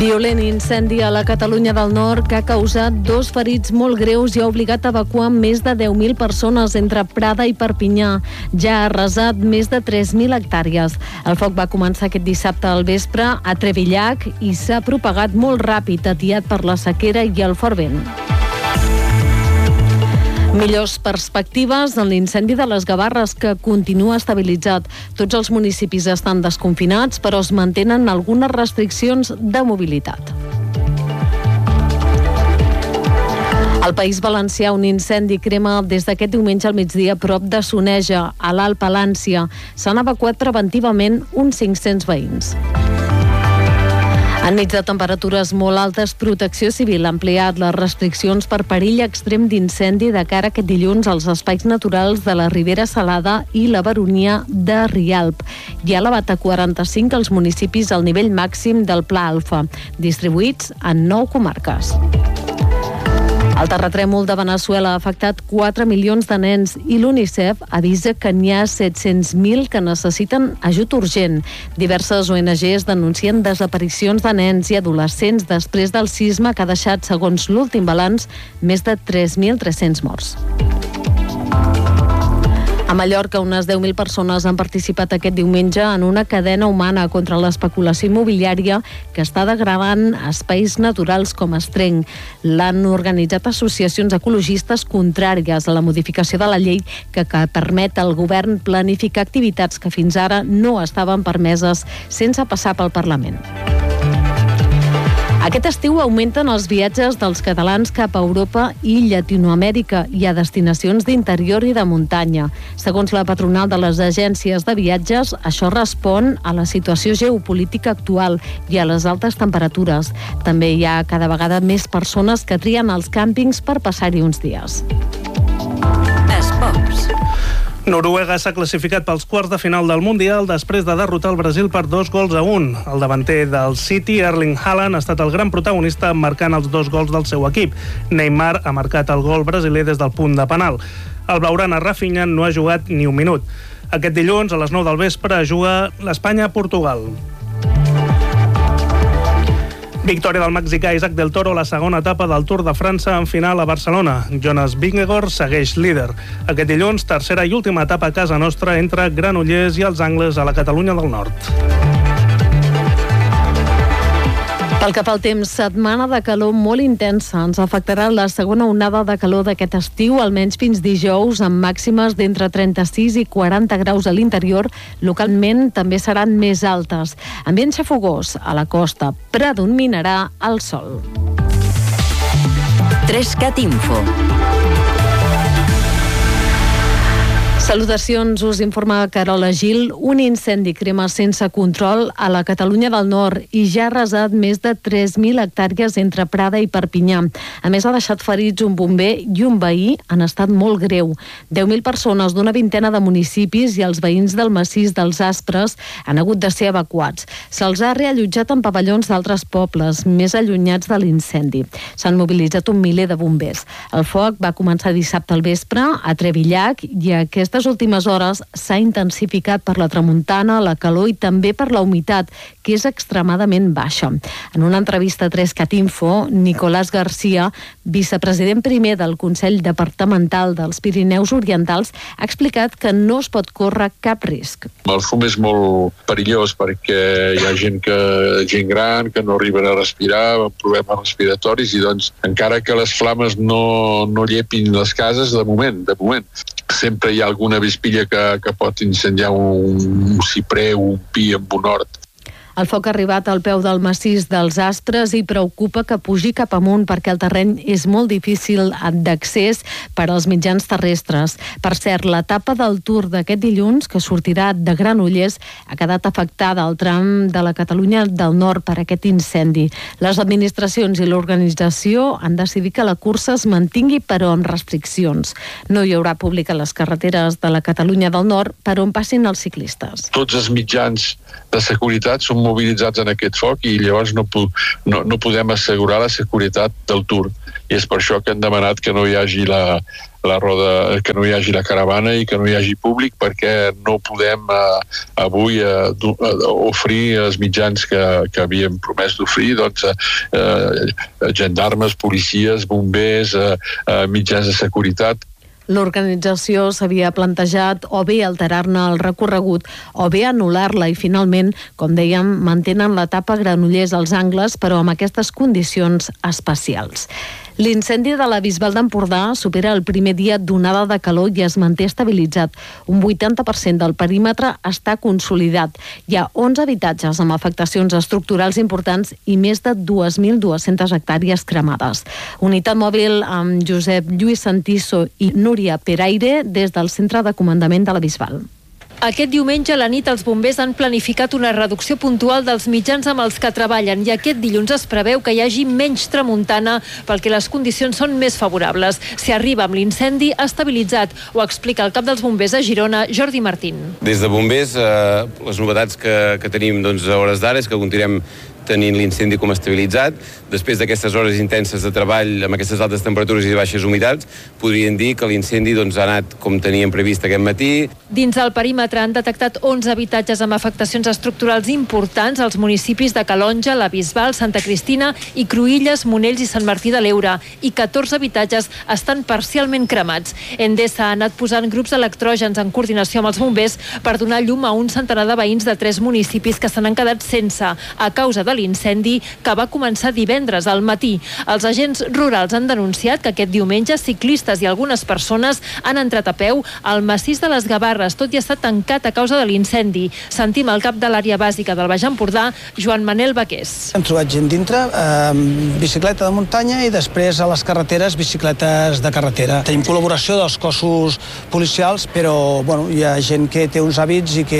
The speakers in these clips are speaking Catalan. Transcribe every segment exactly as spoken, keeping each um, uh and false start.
Violent incendi a la Catalunya del Nord que ha causat dos ferits molt greus i ha obligat a evacuar més de deu mil persones entre Prada i Perpinyà. Ja ha arrasat més de tres mil hectàrees. El foc va començar aquest dissabte al vespre a Trevillac i s'ha propagat molt ràpid, atiat per la sequera i el fort vent. Millors perspectives en l'incendi de les Gavarres, que continua estabilitzat. Tots els municipis estan desconfinats, però es mantenen algunes restriccions de mobilitat. Al País Valencià, un incendi crema des d'aquest diumenge al migdia a prop de Soneja, a l'Alt Palància. S'han evacuat preventivament uns cinc-cents veïns. Enmig de temperatures molt altes, Protecció Civil ha ampliat les restriccions per perill extrem d'incendi de cara a aquest dilluns als espais naturals de la Ribera Salada i la Baronia de Rialp. I ha elevat a quaranta-cinc els municipis al nivell màxim del Pla Alfa, distribuïts en nou comarques. El terratrèmol de Veneçuela ha afectat quatre milions de nens i l'UNICEF avisa que n'hi ha set-cents mil que necessiten ajut urgent. Diverses O N Ges denuncien desaparicions de nens i adolescents després del sisme que ha deixat, segons l'últim balanç, més de tres mil tres-cents morts. A Mallorca, unes deu mil persones han participat aquest diumenge en una cadena humana contra l'especulació immobiliària que està degradant espais naturals com Estrenc. L'han organitzat associacions ecologistes contràries a la modificació de la llei que, que permet al govern planificar activitats que fins ara no estaven permeses sense passar pel Parlament. Aquest estiu augmenten els viatges dels catalans cap a Europa i Llatinoamèrica i a destinacions d'interior i de muntanya. Segons la patronal de les agències de viatges, això respon a la situació geopolítica actual i a les altes temperatures. També hi ha cada vegada més persones que trien els càmpings per passar-hi uns dies. Esports. Noruega s'ha classificat pels quarts de final del Mundial després de derrotar el Brasil per dos gols a un. El davanter del City, Erling Haaland, ha estat el gran protagonista marcant els dos gols del seu equip. Neymar ha marcat el gol brasiler des del punt de penal. El blaugrana Rafinha no ha jugat ni un minut. Aquest dilluns, a les nou del vespre, juga l'Espanya-Portugal. Victòria del mexicà Isaac del Toro a la segona etapa del Tour de França en final a Barcelona. Jonas Vingegaard segueix líder. Aquest dilluns, tercera i última etapa a casa nostra entre Granollers i els Angles a la Catalunya del Nord. Pel que fa al temps, setmana de calor molt intensa. Ens afectarà la segona onada de calor d'aquest estiu, almenys fins dijous, amb màximes d'entre trenta-sis i quaranta graus a l'interior. Localment també seran més altes. Ambient xafogós a la costa, predominarà el sol. Trescat Info. Salutacions, us informa Carola Gil. Un incendi crema sense control a la Catalunya del Nord i ja ha arrasat més de tres mil hectàrees entre Prada i Perpinyà. A més, ha deixat ferits un bomber i un veí en estat molt greu. deu mil persones d'una vintena de municipis i els veïns del massís dels Aspres han hagut de ser evacuats. Se'ls ha reallotjat en pavellons d'altres pobles, més allunyats de l'incendi. S'han mobilitzat un miler de bombers. El foc va començar dissabte al vespre a Trevillac i a aquesta Les últimes hores s'ha intensificat per la tramuntana, la calor i també per la humitat, que és extremadament baixa. En una entrevista a Trescat Info, Nicolás García, vicepresident primer del Consell Departamental dels Pirineus Orientals, ha explicat que no es pot córrer cap risc. El fum és molt perillós perquè hi ha gent, que, gent gran que no arriben a respirar, amb problemes respiratoris, i doncs encara que les flames no, no llepin les cases, de moment, de moment. Sempre hi ha alguna vespilla que, que pot incendiar un, un ciprer o un pi amb un hort. El foc ha arribat al peu del massís dels Aspres i preocupa que pugi cap amunt perquè el terreny és molt difícil d'accés per als mitjans terrestres. Per cert, l'etapa del Tour d'aquest dilluns, que sortirà de Granollers, ha quedat afectada al tram de la Catalunya del Nord per aquest incendi. Les administracions i l'organització han decidit que la cursa es mantingui, però amb restriccions. No hi haurà públic a les carreteres de la Catalunya del Nord per on passin els ciclistes. Tots els mitjans de seguretat són mobilitzats en aquest foc i llavors no, no, no podem assegurar la seguretat del Tour. i és per això que hem demanat que no hi hagi la, la roda, que no hi hagi la caravana i que no hi hagi públic, perquè no podem eh, avui eh, oferir els mitjans que, que havíem promès d'oferir, doncs eh, gendarmes, policies, bombers, eh, eh, mitjans de seguretat. L'organització s'havia plantejat o bé alterar-ne el recorregut o bé anul·lar-la i finalment, com dèiem, mantenen l'etapa Granollers als angles, però amb aquestes condicions especials. L'incendi de la Bisbal d'Empordà supera el primer dia d'onada de calor i es manté estabilitzat. Un vuitanta per cent del perímetre està consolidat. Hi ha onze habitatges amb afectacions estructurals importants i més de dos mil dues-centes hectàrees cremades. Unitat mòbil amb Josep Lluís Santiso i Núria Peraire des del Centre de Comandament de la Bisbal. Aquest diumenge a la nit els bombers han planificat una reducció puntual dels mitjans amb els que treballen i aquest dilluns es preveu que hi hagi menys tramuntana perquè les condicions són més favorables. Si arriba amb l'incendi estabilitzat, ho explica el cap dels bombers a Girona, Jordi Martín. Des de bombers, eh, les novetats que, que tenim doncs, a hores d'ara és que continuem tenint l'incendi com estabilitzat. Després d'aquestes hores intenses de treball amb aquestes altes temperatures i baixes humitats, podríem dir que l'incendi doncs, ha anat com teníem previst aquest matí. Dins el perímetre han detectat onze habitatges amb afectacions estructurals importants als municipis de Calonja, la Bisbal, Santa Cristina i Cruïlles, Monells i Sant Martí de l'Eure, i catorze habitatges estan parcialment cremats. Endesa ha anat posant grups electrògens en coordinació amb els bombers per donar llum a un centenar de veïns de tres municipis que se n'han quedat sense a causa de l'incendi que va començar divendres al matí. Els agents rurals han denunciat que aquest diumenge ciclistes i algunes persones han entrat a peu al massís de les Gavarres, tot i estar tancat a causa de l'incendi. Sentim el cap de l'àrea bàsica del Baix Empordà, Joan Manel Baqués. Hem trobat gent dintre, eh, bicicleta de muntanya i després a les carreteres bicicletes de carretera. Tenim col·laboració dels cossos policials, però bueno, hi ha gent que té uns hàbits i que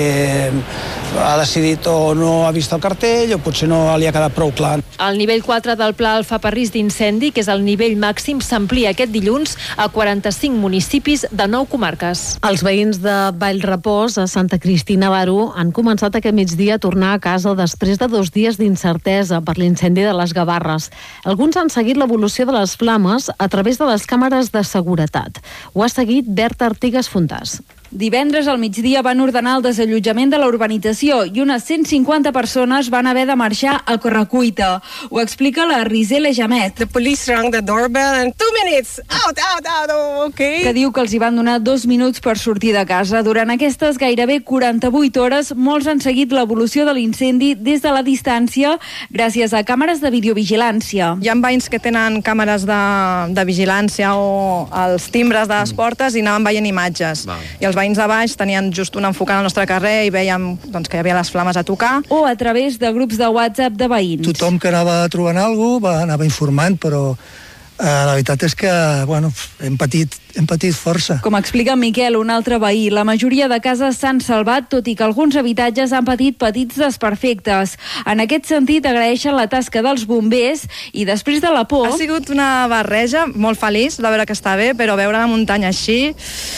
ha decidit o no ha vist el cartell o potser no li ha quedat prou clar. El nivell quatre del Pla Alfa per risc d'incendi, que és el nivell màxim, s'amplia aquest dilluns a quaranta-cinc municipis de nou comarques. Els veïns de Vallrepòs, a Santa Cristina d'Aro, han començat aquest migdia a tornar a casa després de dos dies d'incertesa per l'incendi de les Gavarres. Alguns han seguit l'evolució de les flames a través de les càmeres de seguretat. Ho ha seguit Berta Artigas Fontàs. Divendres al migdia van ordenar el desallotjament de la urbanització i unes cent cinquanta persones van haver de marxar a correcuita. Ho explica la Rizela Jamet. The police rang the doorbell and two minutes. Out, out, out, oh, okay. Que diu que els hi van donar dos minuts per sortir de casa. Durant aquestes gairebé quaranta-vuit hores, molts han seguit l'evolució de l'incendi des de la distància gràcies a càmeres de videovigilància. Hi ha veïns que tenen càmeres de, de vigilància o els timbres de les portes i anaven veient imatges. Val. I els veïns de baix tenien just un enfocant al nostre carrer i veiem doncs, que hi havia les flames a tocar. O a través de grups de WhatsApp de veïns. Tothom que anava trobant alguna cosa anava informant, però eh, la veritat és que bueno, hem, patit, hem patit força. Com explica Miquel, un altre veí, la majoria de cases s'han salvat, tot i que alguns habitatges han patit petits desperfectes. En aquest sentit, agraeixen la tasca dels bombers i després de la por... Ha sigut una barreja molt feliç de veure que està bé, però veure la muntanya així...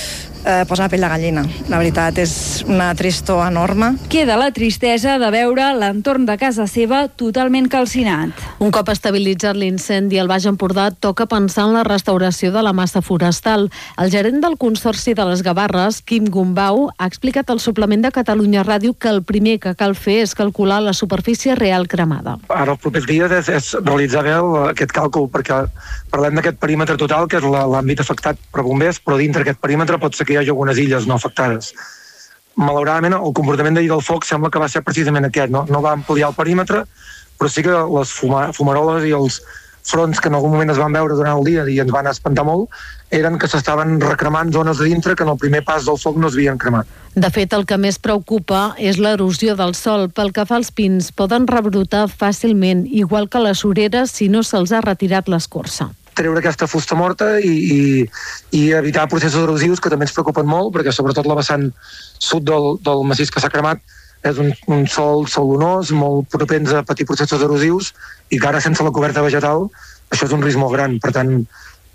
Eh, posa la pell de gallina. La veritat és una tristor enorme. Queda la tristesa de veure l'entorn de casa seva totalment calcinat. Un cop estabilitzat l'incendi al Baix Empordà, toca pensar en la restauració de la massa forestal. El gerent del Consorci de les Gavarres, Quim Gombau, ha explicat al suplement de Catalunya Ràdio que el primer que cal fer és calcular la superfície real cremada. Ara els propers dies és, és realitzar bé aquest càlcul, perquè parlem d'aquest perímetre total, que és l'àmbit afectat per bombers, però dintre aquest perímetre pot ser que hi hagi algunes illes no afectades. Malauradament, el comportament d'ahir del foc sembla que va ser precisament aquest, no? No va ampliar el perímetre, però sí que les fuma, fumaroles i els fronts que en algun moment es van veure durant el dia i ens van espantar molt, eren que s'estaven recremant zones de dintre que en el primer pas del foc no es havien cremat. De fet, el que més preocupa és l'erosió del sòl. Pel que fa als pins, poden rebrotar fàcilment, igual que les sureres si no se'ls ha retirat l'escorça. Treure aquesta fusta morta i, i, i evitar processos erosius que també ens preocupen molt, perquè sobretot la vessant sud del, del massís que s'ha cremat és un, un sòl salonós, molt propens a patir processos erosius i que ara sense la coberta vegetal això és un risc molt gran. Per tant,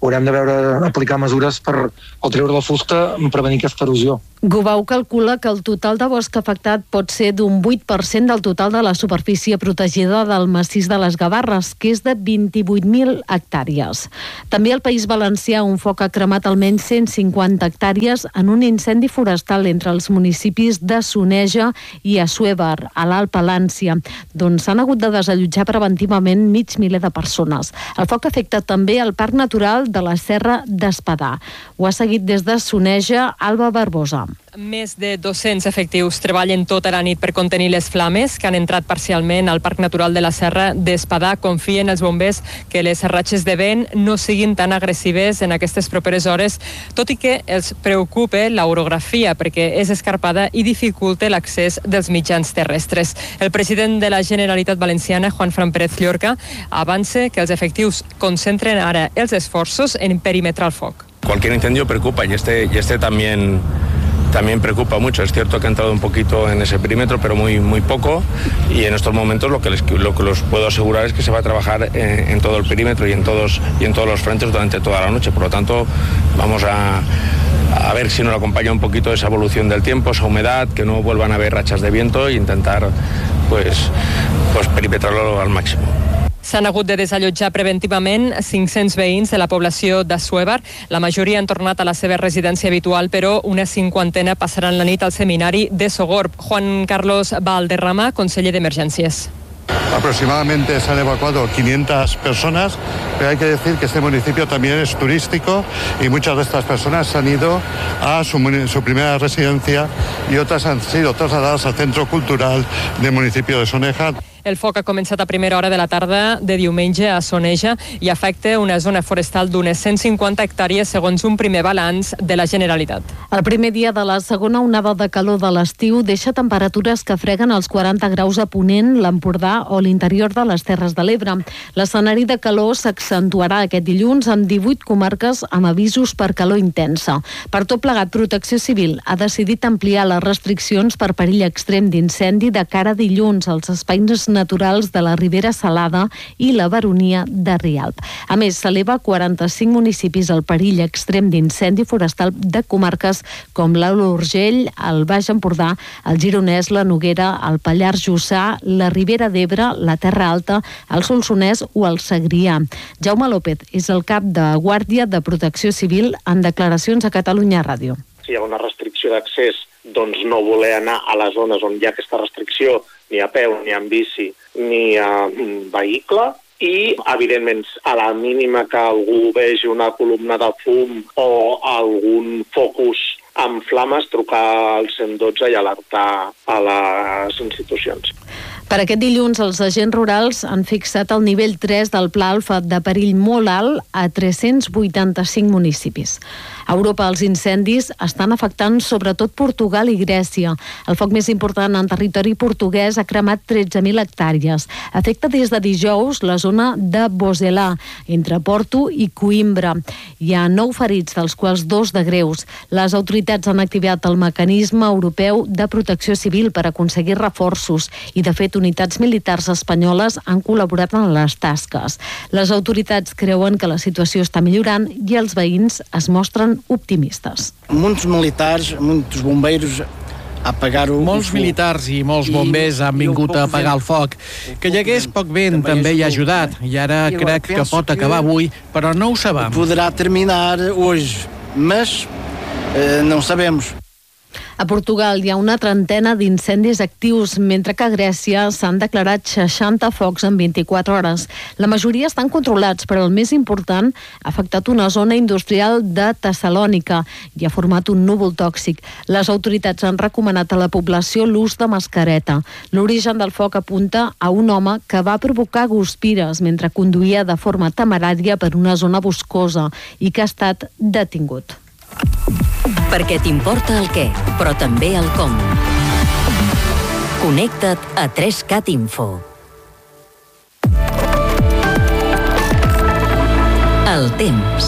haurem de veure aplicar mesures per o treure la fusta i prevenir aquesta erosió. Gubau calcula que el total de bosc afectat pot ser d'un vuit per cent del total de la superfície protegida del massís de les Gavarres, que és de vint-i-vuit mil hectàrees. També al País Valencià un foc ha cremat almenys cent cinquanta hectàrees en un incendi forestal entre els municipis de Soneja i Assuévar, a l'Alt Palància, d'on s'han hagut de desallotjar preventivament mig miler de persones. El foc afecta també el Parc Natural de la Serra d'Espadà. Ho ha seguit des de Soneja Alba Barbosa. Més de dos-cents efectius treballen tota la nit per contenir les flames que han entrat parcialment al Parc Natural de la Serra d'Espadà. Confien els bombers que les ratxes de vent no siguin tan agressives en aquestes properes hores, tot i que els preocupa l'orografia perquè és escarpada i dificulta l'accés dels mitjans terrestres. El president de la Generalitat Valenciana, Juanfran Pérez Llorca, avança que els efectius concentren ara els esforços en perimetrar el foc. Cualquier incendio preocupa y este, y este también... También preocupa mucho. Es cierto que ha entrado un poquito en ese perímetro, pero muy, muy poco. Y en estos momentos lo que les, lo que los puedo asegurar es que se va a trabajar en, en todo el perímetro y en todos y en todos los frentes durante toda la noche. Por lo tanto, vamos a, a ver si nos acompaña un poquito esa evolución del tiempo, esa humedad, que no vuelvan a haber rachas de viento e intentar pues, pues perimetrarlo al máximo. S'han hagut de desallotjar preventivament cinc-cents veïns de la població d'Assuévar. La majoria han tornat a la seva residència habitual, però una cinquantena passaran la nit al seminari de Sogorb. Juan Carlos Valderrama, conseller d'Emergències. Aproximadamente se han evacuado quinientas personas, pero hay que decir que este municipio también es turístico y muchas de estas personas han ido a su, su primera residencia y otras han sido trasladadas al Centro Cultural del municipio de Soneja. El foc ha començat a primera hora de la tarda de diumenge a Soneja i afecta una zona forestal d'unes cent cinquanta hectàrees segons un primer balanç de la Generalitat. El primer dia de la segona onada de calor de l'estiu deixa temperatures que freguen els quaranta graus a Ponent, l'Empordà o l'interior de les Terres de l'Ebre. L'escenari de calor s'accentuarà aquest dilluns amb divuit comarques amb avisos per calor intensa. Per tot plegat, Protecció Civil ha decidit ampliar les restriccions per perill extrem d'incendi de cara a dilluns als espais naturals de la Ribera Salada i la Baronia de Rialp. A més, s'eleva a quaranta-cinc municipis el perill extrem d'incendi forestal de comarques com l'Alt Urgell, el Baix Empordà, el Gironès, la Noguera, el Pallars Jussà, la Ribera d'Ebre, la Terra Alta, el Solsonès o el Segrià. Jaume López és el cap de Guàrdia de Protecció Civil en declaracions a Catalunya Ràdio. Si hi ha una restricció d'accés, doncs no voler anar a les zones on hi ha aquesta restricció, ni a peu, ni en bici, ni a vehicle, i, evidentment, a la mínima que algú vegi una columna de fum o algun focus amb flames, trucar al cent dotze i alertar a les institucions. Per aquest dilluns, els agents rurals han fixat el nivell tres del Pla Alfa de perill molt alt a tres-cents vuitanta-cinc municipis. A Europa, els incendis estan afectant sobretot Portugal i Grècia. El foc més important en territori portuguès ha cremat tretze mil hectàrees. Afecta des de dijous la zona de Boselà, entre Porto i Coimbra. Hi ha nou ferits, dels quals dos de greus. Les autoritats han activat el mecanisme europeu de protecció civil per aconseguir reforços i, de fet, unitats militars espanyoles han col·laborat en les tasques. Les autoritats creuen que la situació està millorant i els veïns es mostren optimistes. Molts militars, molts bombeiros apagar-ho. Molts militars i molts bombers han vingut a apagar el foc. Que hi hagués poc vent també hi ha ajudat i ara crec que pot acabar avui, però no ho sabem. Podrà terminar hoje, mas eh, não sabemos. A Portugal hi ha una trentena d'incendis actius, mentre que a Grècia s'han declarat seixanta focs en vint-i-quatre hores. La majoria estan controlats, però el més important ha afectat una zona industrial de Tessalònica i ha format un núvol tòxic. Les autoritats han recomanat a la població l'ús de mascareta. L'origen del foc apunta a un home que va provocar guspires mentre conduïa de forma temerària per una zona boscosa i que ha estat detingut. Perquè t'importa el què, però també el com. Connecta't a tres cat Info. El temps.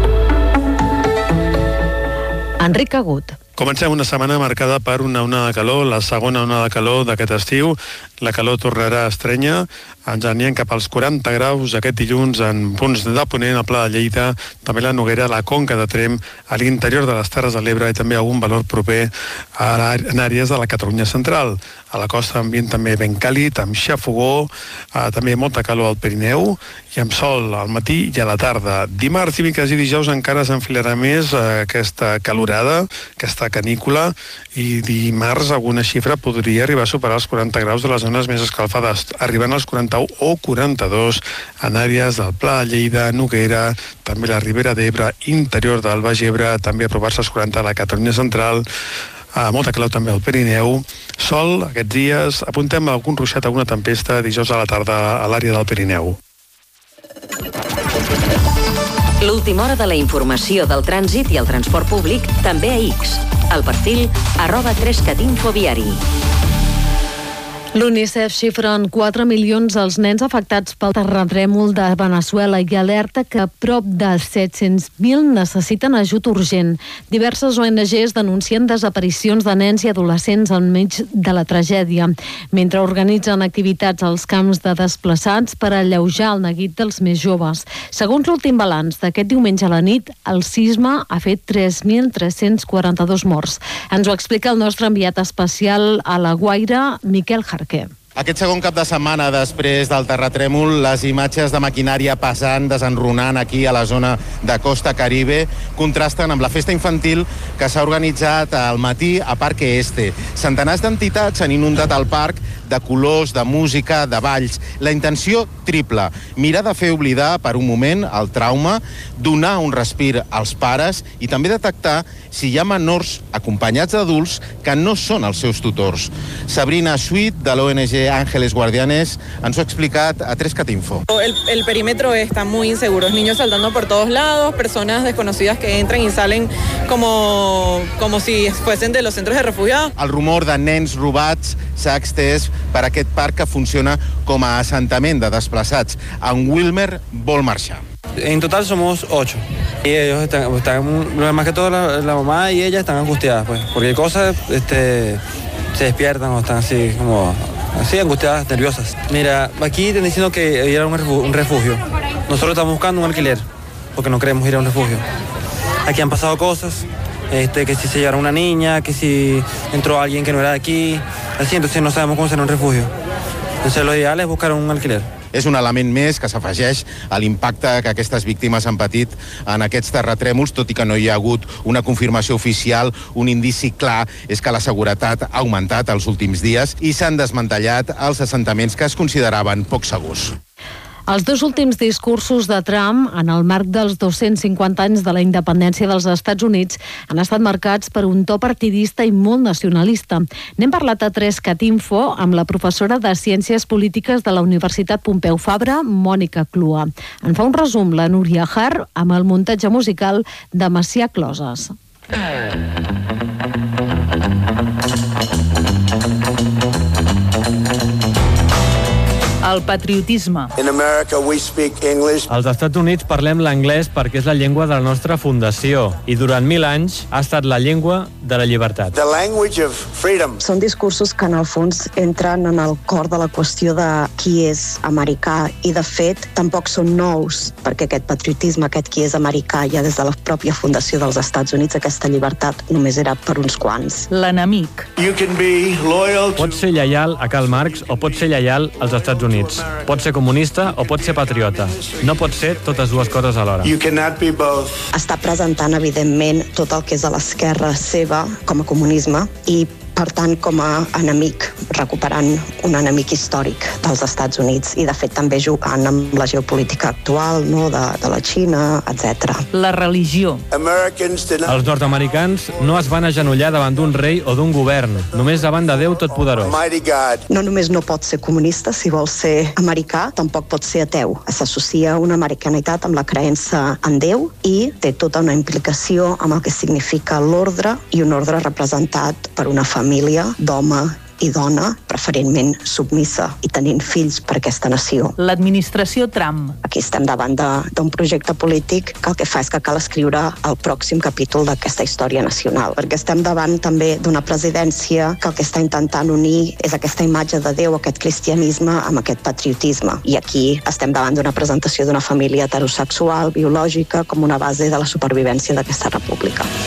Enric Agut. Comencem una setmana marcada per una onada de calor, la segona onada de calor d'aquest estiu. La calor tornarà a estrènyer ens anirem cap als quaranta graus aquest dilluns en punts de Ponent, al Pla de Lleida, també la Noguera, la Conca de Tremp, a l'interior de les Terres de l'Ebre i també algun valor proper en àrees de la Catalunya central. A la costa ambient també ben càlid, amb xafogó, eh, també molta calor al Pirineu i amb sol al matí i a la tarda. Dimarts, dimecres i dijous encara s'enfilarà més eh, aquesta calorada, aquesta canícula, i dimarts alguna xifra podria arribar a superar els quaranta graus de les zones més escalfades, arribant als quaranta-u o quaranta-dos en àrees del Pla de Lleida, Noguera, també la Ribera d'Ebre, interior del Baix Ebre, també aprovar-se als quaranta a la Catalunya central, a molta calor també al Pirineu, sol aquests dies, apuntem algun ruixat, alguna tempesta dijous a la tarda a l'àrea del Pirineu. L'última hora de la informació del trànsit i el transport públic també a X. El perfil arroba trescat infoviari. L'UNICEF xifra en quatre milions els nens afectats pel terratrèmol de Veneçuela i alerta que prop de set-cents mil necessiten ajut urgent. Diverses O N Ges denuncien desaparicions de nens i adolescents enmig de la tragèdia, mentre organitzen activitats als camps de desplaçats per alleujar el neguit dels més joves. Segons l'últim balanç d'aquest diumenge a la nit, el sisme ha fet tres mil tres-cents quaranta-dos morts. Ens ho explica el nostre enviat especial a La Guaira, Miquel Jarquer. Aquest segon cap de setmana després del terratrèmol, les imatges de maquinària pesant desenrunant aquí a la zona de Costa Caribe contrasten amb la festa infantil que s'ha organitzat al matí a Parque Este. Centenars d'entitats han inundat el parc de colors, de música, de balls. La intenció triple, mirar de fer oblidar per un moment el trauma, donar un respir als pares i també detectar si hi ha menors acompanyats d'adults que no són els seus tutors. Sabrina Sweet, de l'O N G Ángeles Guardianes, ens ho ha explicat a Trescat Info. El, el perímetro está muy inseguro, niños saltando por todos lados, personas desconocidas que entran y salen como, como si fuesen de los centros de refugiados. El rumor de nens robats s'ha extès per aquest parc que funciona com a assentament de desplaçats. En Wilmer vol marxar. En total somos ocho. Y ellos están, están más que todo la, la mamá y ella están angustiadas, pues, porque cosas este, se despiertan o están así como así angustiadas, nerviosas. Mira, aquí están diciendo que ir a un refugio. Nosotros estamos buscando un alquiler porque no queremos ir a un refugio. Aquí han pasado cosas, este, que si se llevaron una niña, que si entró alguien que no era de aquí, así, entonces no sabemos cómo será un refugio. Entonces lo ideal es buscar un alquiler. És un element més que s'afegeix a l'impacte que aquestes víctimes han patit en aquests terratrèmols, tot i que no hi ha hagut una confirmació oficial. Un indici clar és que la seguretat ha augmentat els últims dies i s'han desmantellat els assentaments que es consideraven poc segurs. Els dos últims discursos de Trump en el marc dels dos-cents cinquanta anys de la independència dels Estats Units han estat marcats per un to partidista i molt nacionalista. N'hem parlat a Trescat Info amb la professora de Ciències Polítiques de la Universitat Pompeu Fabra, Mònica Clua. En fa un resum la Núria Har amb el muntatge musical de Macià Closes. El patriotisme. In America we speak English. Als Estats Units parlem l'anglès perquè és la llengua de la nostra fundació i durant mil anys ha estat la llengua de la llibertat. The language of freedom. Són discursos que en el fons entren en el cor de la qüestió de qui és americà i de fet tampoc són nous perquè aquest patriotisme, aquest qui és americà ja des de la pròpia fundació dels Estats Units, aquesta llibertat només era per uns quants. L'enemic. You can be loyal to... Pots ser lleial a Karl Marx o pots ser lleial als Estats Units. Pots ser comunista o pots ser patriota. No pots ser totes dues coses alhora. You cannot be both. Està presentant, evidentment, tot el que és a l'esquerra seva com a comunisme i per tant, com a enemic, recuperant un enemic històric dels Estats Units i, de fet, també jugant amb la geopolítica actual, no?, de, de la Xina, etcètera. La religió. Els nord-americans no es van agenollar davant d'un rei o d'un govern, només davant de Déu Totpoderós. No només no pot ser comunista, si vol ser americà, tampoc pot ser ateu. S'associa una americanitat amb la creença en Déu i té tota una implicació amb el que significa l'ordre i un ordre representat per una família família d'home i dona, preferentment submissa i tenint fills per aquesta nació. L'administració Trump. Aquí estem davant d'un projecte polític que el que fa és que cal escriure el pròxim capítol d'aquesta història nacional, perquè estem davant també d'una presidència que el que està intentant unir és aquesta imatge de Déu, aquest cristianisme amb aquest patriotisme. I aquí estem davant d'una presentació d'una família heterosexual, biològica, com una base de la supervivència d'aquesta república.